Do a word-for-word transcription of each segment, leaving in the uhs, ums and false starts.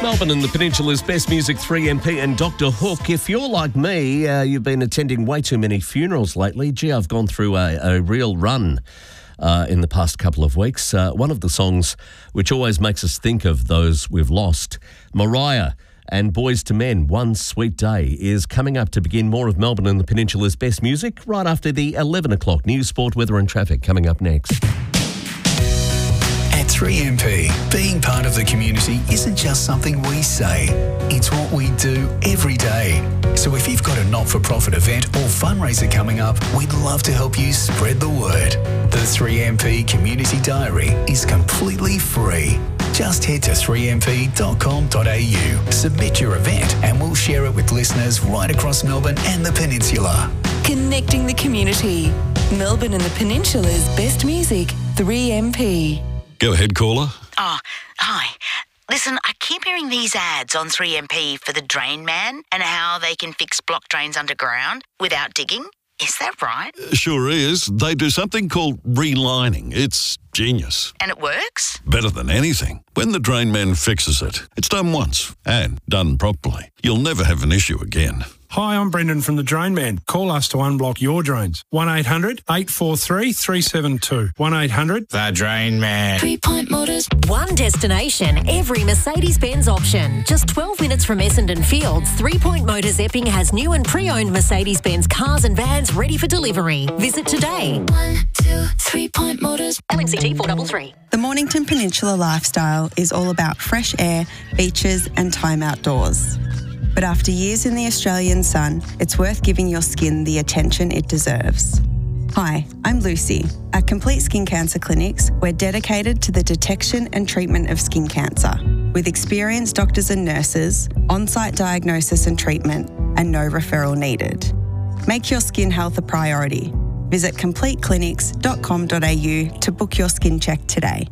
Melbourne and the Peninsula's best music, three M P and Doctor Hook. If you're like me, uh, you've been attending way too many funerals lately. Gee, I've gone through a, a real run uh, in the past couple of weeks. Uh, one of the songs which always makes us think of those we've lost, Mariah and Boys to Men, One Sweet Day, is coming up to begin more of Melbourne and the Peninsula's best music right after the eleven o'clock news, sport, weather and traffic coming up next. At three M P, being part of the community isn't just something we say, it's what we do every day. So if you've got a not-for-profit event or fundraiser coming up, we'd love to help you spread the word. The three M P Community Diary is completely free. Just head to three m p dot com dot a u, submit your event and we'll share it with listeners right across Melbourne and the Peninsula. Connecting the community. Melbourne and the Peninsula's best music, three M P. Go ahead, caller. Oh, hi. Listen, I keep hearing these ads on three M P for the Drain Man and how they can fix block drains underground without digging. Is that right? Sure is. They do something called relining. It's genius. And it works? Better than anything. When the Drain Man fixes it, it's done once and done properly. You'll never have an issue again. Hi, I'm Brendan from The Drain Man. Call us to unblock your drains. one eight hundred eight four three three seven two. one eight hundred The Drain Man. Three-Point Motors. One destination, every Mercedes-Benz option. Just twelve minutes from Essendon Fields, Three-Point Motors Epping has new and pre-owned Mercedes-Benz cars and vans ready for delivery. Visit today. One, two, Three-Point Motors. L M C T four three three. The Mornington Peninsula lifestyle is all about fresh air, beaches and time outdoors. But after years in the Australian sun, it's worth giving your skin the attention it deserves. Hi, I'm Lucy. At Complete Skin Cancer Clinics, we're dedicated to the detection and treatment of skin cancer, with experienced doctors and nurses, on-site diagnosis and treatment, and no referral needed. Make your skin health a priority. Visit complete clinics dot com dot a u to book your skin check today.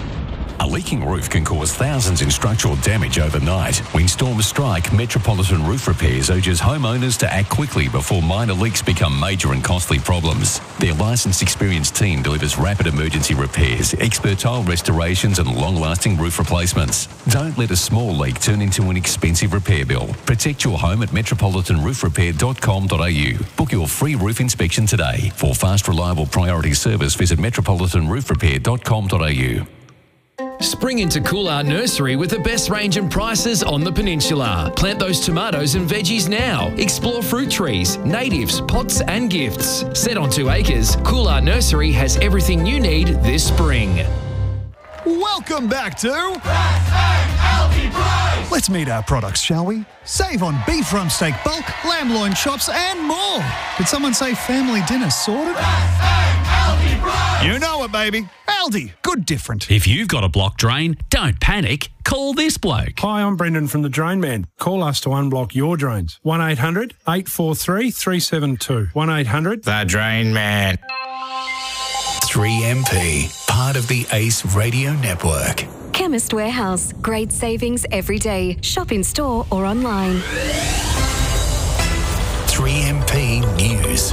A leaking roof can cause thousands in structural damage overnight. When storms strike, Metropolitan Roof Repairs urges homeowners to act quickly before minor leaks become major and costly problems. Their licensed, experienced team delivers rapid emergency repairs, expert tile restorations and long-lasting roof replacements. Don't let a small leak turn into an expensive repair bill. Protect your home at metropolitan roof repair dot com dot a u. Book your free roof inspection today. For fast, reliable priority service, visit metropolitan roof repair dot com dot a u. Spring into Coolar Nursery with the best range and prices on the Peninsula. Plant those tomatoes and veggies now. Explore fruit trees, natives, pots and gifts. Set on two acres, Coolar Nursery has everything you need this spring. Welcome back to Let's meet our products, shall we? Save on beef rump steak bulk, lamb loin chops and more. Did someone say family dinner sorted? You know it, baby. Aldi, good different. If you've got a block drain, don't panic. Call this bloke. Hi, I'm Brendan from The Drain Man. Call us to unblock your drains. one eight hundred eight four three three seven two. one eight hundred The Drain Man. three M P, part of the Ace Radio Network. Chemist Warehouse. Great savings every day. Shop in store or online. three M P News.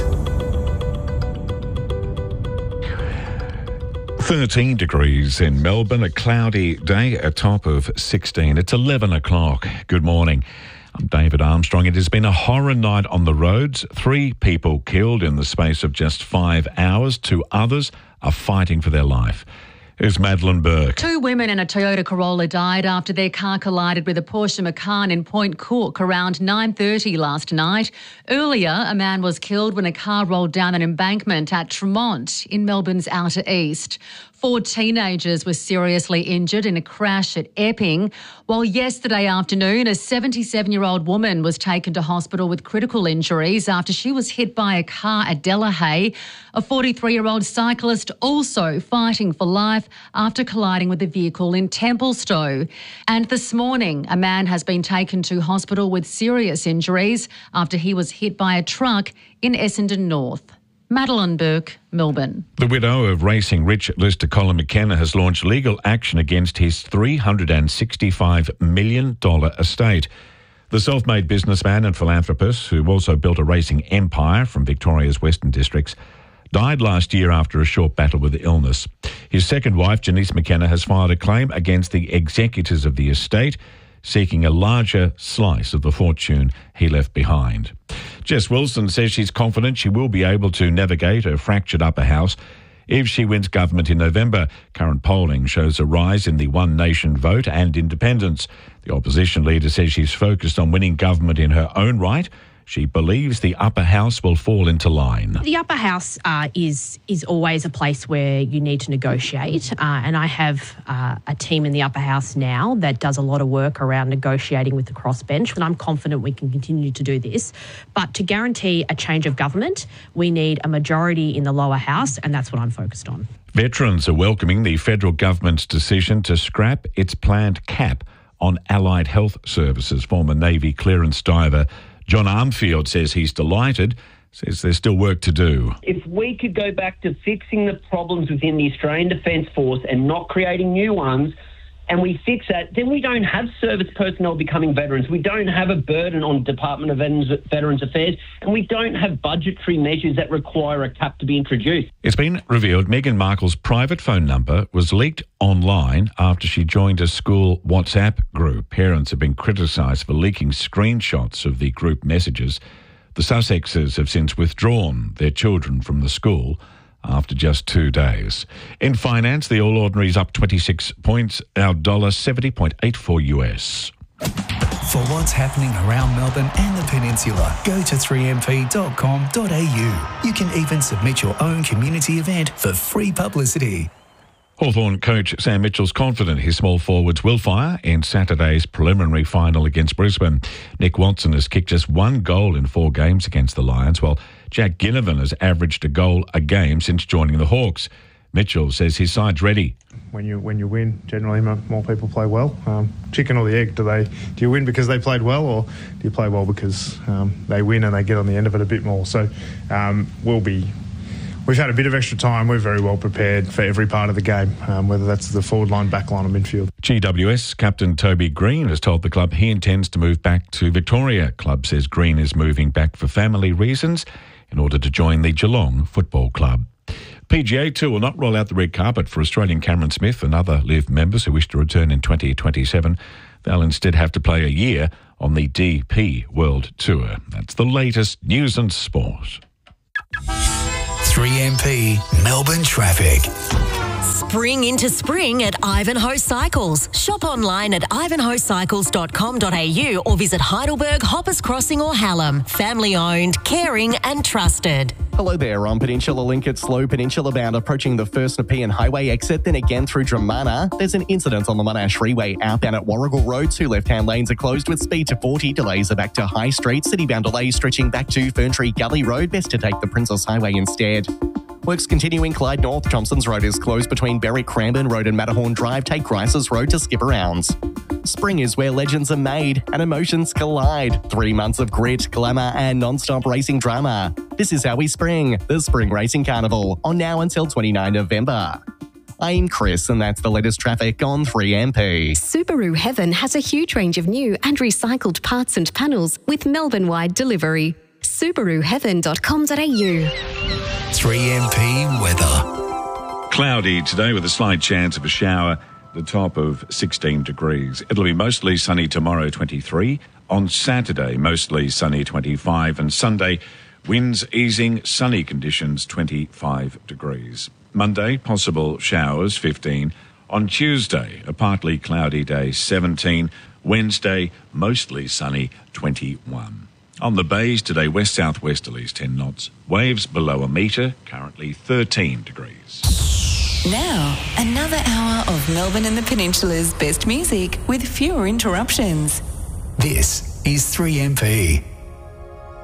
thirteen degrees in Melbourne, a cloudy day, a top of sixteen. It's eleven o'clock. Good morning. I'm David Armstrong. It has been a horror night on the roads. Three people killed in the space of just five hours. Two others are fighting for their life. Here's Madeline Burke. Two women and a Toyota Corolla died after their car collided with a Porsche Macan in Point Cook around nine thirty last night. Earlier, a man was killed when a car rolled down an embankment at Tremont in Melbourne's outer east. Four teenagers were seriously injured in a crash at Epping, while yesterday afternoon a seventy-seven-year-old woman was taken to hospital with critical injuries after she was hit by a car at Delahaye. A forty-three-year-old cyclist also fighting for life after colliding with a vehicle in Templestowe. And this morning, a man has been taken to hospital with serious injuries after he was hit by a truck in Essendon North. Madeline Burke, Melbourne. The widow of racing rich Lister Colin McKenna has launched legal action against his three hundred sixty-five million dollars estate. The self-made businessman and philanthropist, who also built a racing empire from Victoria's Western Districts, died last year after a short battle with illness. His second wife, Janice McKenna, has filed a claim against the executors of the estate. seeking a larger slice of the fortune he left behind. Jess Wilson says she's confident she will be able to navigate a fractured upper house if she wins government in November. Current polling shows a rise in the One Nation vote and independence. The opposition leader says she's focused on winning government in her own right. She believes the upper house will fall into line. The upper house uh, is is always a place where you need to negotiate, uh, and I have uh, a team in the upper house now that does a lot of work around negotiating with the crossbench, and I'm confident we can continue to do this. But to guarantee a change of government, we need a majority in the lower house, and that's what I'm focused on. Veterans are welcoming the federal government's decision to scrap its planned cap on allied health services. Former Navy clearance diver John Armfield says he's delighted, says there's still work to do. If we could go back to fixing the problems within the Australian Defence Force and not creating new ones, and we fix that, then we don't have service personnel becoming veterans. We don't have a burden on Department of Veterans, Veterans Affairs, and we don't have budgetary measures that require a cap to be introduced. It's been revealed Meghan Markle's private phone number was leaked online after she joined a school WhatsApp group. Parents have been criticised for leaking screenshots of the group messages. The Sussexes have since withdrawn their children from the school after just two days. In finance, the All Ordinary's up twenty-six points, our dollar seventy point eight four U S. For what's happening around Melbourne and the Peninsula, go to three m p dot com dot a u. You can even submit your own community event for free publicity. Hawthorn coach Sam Mitchell's confident his small forwards will fire in Saturday's preliminary final against Brisbane. Nick Watson has kicked just one goal in four games against the Lions, while Jack Ginnivan has averaged a goal a game since joining the Hawks. Mitchell says his side's ready. When you when you win, generally more people play well. Um, chicken or the egg? Do they? Do you win because they played well, or do you play well because um, they win and they get on the end of it a bit more? So um, we'll be. We've had a bit of extra time. We're very well prepared for every part of the game, um, whether that's the forward line, back line or midfield. G W S captain Toby Green has told the club he intends to move back to Victoria. Club says Green is moving back for family reasons in order to join the Geelong Football Club. P G A Tour will not roll out the red carpet for Australian Cameron Smith and other LIV members who wish to return in twenty twenty-seven. They'll instead have to play a year on the D P World Tour. That's the latest news and sport. three M P Melbourne traffic. Spring into spring at Ivanhoe Cycles. Shop online at ivanhoe cycles dot com dot a u or visit Heidelberg, Hoppers Crossing or Hallam. Family owned, caring and trusted. Hello there, on Peninsula Link at Slow Peninsula bound approaching the First Nepean Highway exit, then again through Dramana. There's an incident on the Monash Freeway outbound at Warrigal Road. Two left-hand lanes are closed with speed to forty. Delays are back to High Street. City-bound delays stretching back to Ferntree Gully Road. Best to take the Princess Highway instead. Works continuing Clyde North. Johnson's Road is closed between Berwick Cranbourne Road and Matterhorn Drive. Take Grice's Road to skip arounds. Spring is where legends are made and emotions collide. Three months of grit, glamour and non-stop racing drama. This is how we spring. The Spring Racing Carnival on now until twenty-ninth November. I'm Chris and that's the latest traffic on three M P. Subaru Heaven has a huge range of new and recycled parts and panels with Melbourne-wide delivery. subaru heaven dot com dot a u. three M P weather. Cloudy today with a slight chance of a shower, the top of sixteen degrees. It'll be mostly sunny tomorrow, twenty-three. On Saturday, mostly sunny, twenty-five. And Sunday, winds easing, sunny conditions, twenty-five degrees. Monday, possible showers, fifteen. On Tuesday, a partly cloudy day, seventeen. Wednesday, mostly sunny, twenty-one. On the bays today, west-southwesterlies, ten knots. Waves below a metre, currently thirteen degrees. Now, another hour of Melbourne and the Peninsula's best music with fewer interruptions. This is three M P.